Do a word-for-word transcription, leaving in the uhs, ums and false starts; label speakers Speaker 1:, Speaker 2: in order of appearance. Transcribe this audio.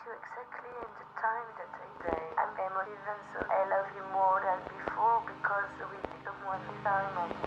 Speaker 1: you exactly in the time that I say. I'm emotive and so I love you more than before because we become one time.